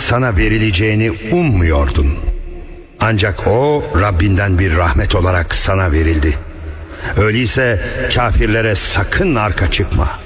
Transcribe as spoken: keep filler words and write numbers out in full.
sana verileceğini ummuyordun. Ancak o Rabbinden bir rahmet olarak sana verildi. Öyleyse kafirlere sakın arka çıkma.